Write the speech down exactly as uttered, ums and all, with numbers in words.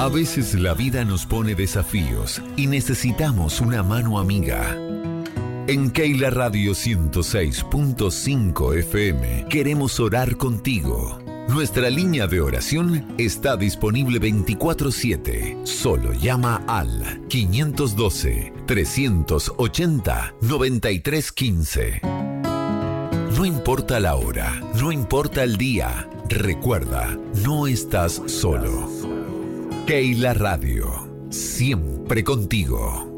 A veces la vida nos pone desafíos y necesitamos una mano amiga. En Keila Radio ciento seis punto cinco F M queremos orar contigo. Nuestra línea de oración está disponible veinticuatro siete. Solo llama al quinientos doce, trescientos ochenta, noventa y tres quince. No importa la hora, no importa el día, recuerda, no estás solo. Keila Radio, siempre contigo.